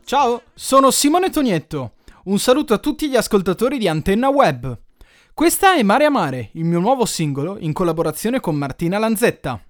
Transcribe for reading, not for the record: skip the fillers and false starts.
Ciao, sono Simone Tonietto. Un saluto a tutti gli ascoltatori di Antenna Web. Questa è Mare a Mare, il mio nuovo singolo in collaborazione con Martina Lanzetta.